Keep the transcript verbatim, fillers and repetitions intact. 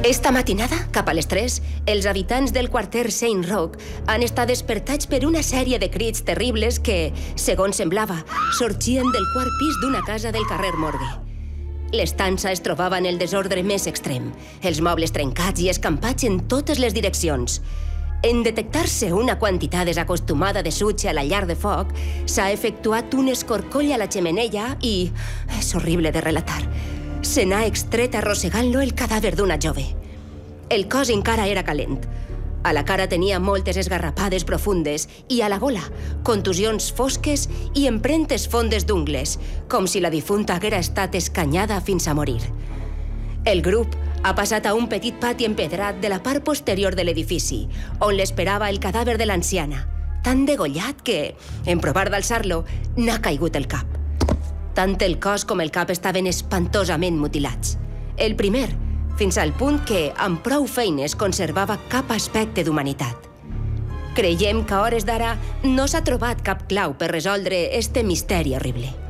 Esta matinada, cap a les tres, els habitants del quarter Saint Roch han estat despertats per una sèrie de crits terribles que, segons semblava, sorgien del quart pis d'una casa del carrer Morgue. L'estança es trobava en el desordre més extrem, els mobles trencats i escampats en totes les direccions. En detectar-se una quantitat desacostumada de suig a la llar de foc, s'ha efectuat un escorcoll a la xemeneia i... és horrible de relatar. Se n'ha extret arrossegant-lo el cadàver d'una jove. El cos encara era calent. A la cara tenia moltes esgarrapades profundes i a la gola contusions fosques i empremtes fondes d'ungles, com si la difunta haguera estat escanyada fins a morir. El grup ha passat a un petit pati empedrat de la part posterior de l'edifici, on l'esperava el cadàver de l'anciana, tan degollat que, en provar d'alçar-lo, n'ha caigut el cap. Tant el cos com el cap estaven espantosament mutilats. El primer, fins al punt que, amb prou feines, conservava cap aspecte d'humanitat. Creiem que a hores d'ara no s'ha trobat cap clau per resoldre este misteri horrible.